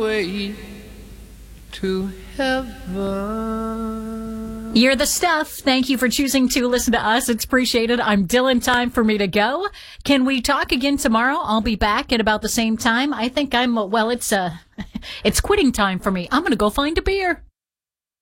way to heaven. You're the stuff. Thank you for choosing to listen to us. It's appreciated. I'm Dylan. Time for me to go. Can we talk again tomorrow? I'll be back at about the same time. I think it's quitting time for me. I'm going to go find a beer.